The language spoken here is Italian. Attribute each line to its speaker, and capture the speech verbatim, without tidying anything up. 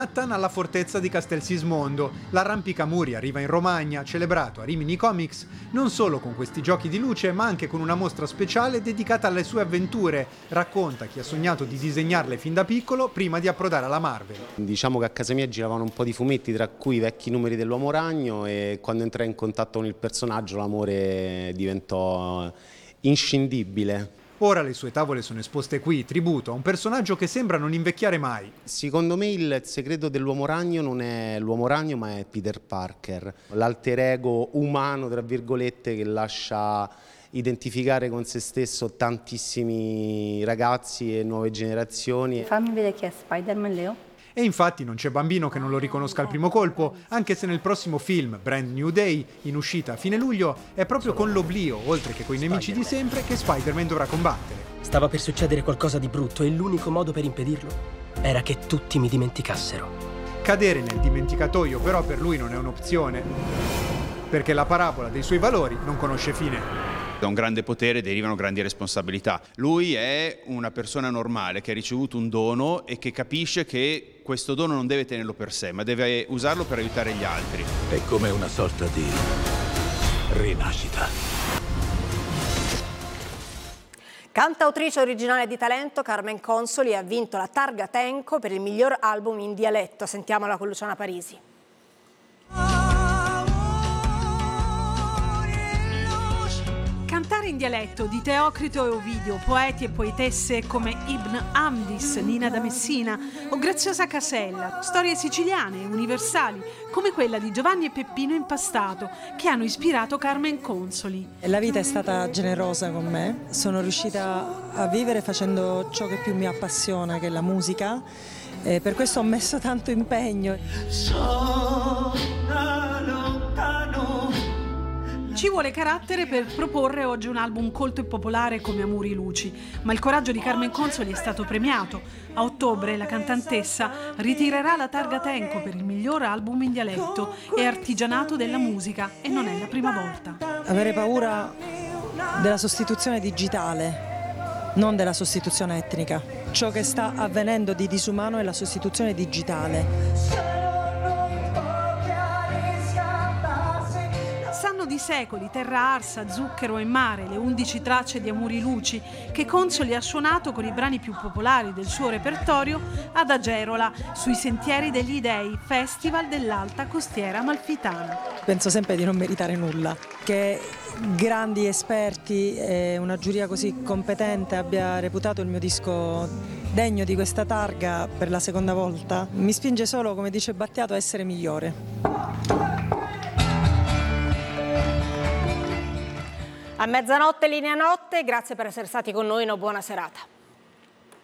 Speaker 1: Manhattan alla fortezza di Castelsismondo. L'arrampicamuri arriva in Romagna, celebrato a Rimini Comics, non solo con questi giochi di luce, ma anche con una mostra speciale dedicata alle sue avventure. Racconta chi ha sognato di disegnarle fin da piccolo prima di approdare alla Marvel.
Speaker 2: Diciamo che a casa mia giravano un po' di fumetti, tra cui i vecchi numeri dell'Uomo Ragno, e quando entrai in contatto con il personaggio l'amore diventò inscindibile.
Speaker 1: Ora le sue tavole sono esposte qui, tributo a un personaggio che sembra non invecchiare mai.
Speaker 2: Secondo me il segreto dell'Uomo Ragno non è l'Uomo Ragno, ma è Peter Parker, l'alter ego umano, tra virgolette, che lascia identificare con se stesso tantissimi ragazzi e nuove generazioni.
Speaker 3: Fammi vedere chi è Spider-Man, Leo.
Speaker 1: E infatti non c'è bambino che non lo riconosca al primo colpo, anche se nel prossimo film, Brand New Day, in uscita a fine luglio, è proprio con l'oblio, oltre che coi nemici di sempre, che Spider-Man dovrà combattere.
Speaker 4: Stava per succedere qualcosa di brutto e l'unico modo per impedirlo era che tutti mi dimenticassero.
Speaker 1: Cadere nel dimenticatoio però per lui non è un'opzione, perché la parabola dei suoi valori non conosce fine.
Speaker 5: Da un grande potere derivano grandi responsabilità. Lui è una persona normale che ha ricevuto un dono e che capisce che questo dono non deve tenerlo per sé, ma deve usarlo per aiutare gli altri.
Speaker 6: È come una sorta di rinascita.
Speaker 7: Cantautrice originale di talento, Carmen Consoli ha vinto la Targa Tenco per il miglior album in dialetto. Sentiamola con Luciana Parisi.
Speaker 8: Cantare in dialetto di Teocrito e Ovidio, poeti e poetesse come Ibn Amdis, Nina da Messina o Graziosa Casella, storie siciliane e universali come quella di Giovanni e Peppino Impastato che hanno ispirato Carmen Consoli.
Speaker 9: La vita è stata generosa con me, sono riuscita a vivere facendo ciò che più mi appassiona, che è la musica, e per questo ho messo tanto impegno.
Speaker 8: Ci vuole carattere per proporre oggi un album colto e popolare come Amori Luci, ma il coraggio di Carmen Consoli è stato premiato. A ottobre la cantantessa ritirerà la Targa Tenco per il miglior album in dialetto e artigianato della musica, e non è la prima volta.
Speaker 9: Avere paura della sostituzione digitale, non della sostituzione etnica. Ciò che sta avvenendo di disumano è la sostituzione digitale.
Speaker 8: Sanno di secoli, terra arsa, zucchero e mare, le undici tracce di Amori Luci che Consoli ha suonato con i brani più popolari del suo repertorio ad Agerola, sui Sentieri degli Dei, festival dell'Alta Costiera Amalfitana.
Speaker 9: Penso sempre di non meritare nulla, che grandi esperti e una giuria così competente abbia reputato il mio disco degno di questa targa per la seconda volta. Mi spinge solo, come dice Battiato, a essere migliore.
Speaker 7: A mezzanotte, linea notte, grazie per essere stati con noi, una buona serata.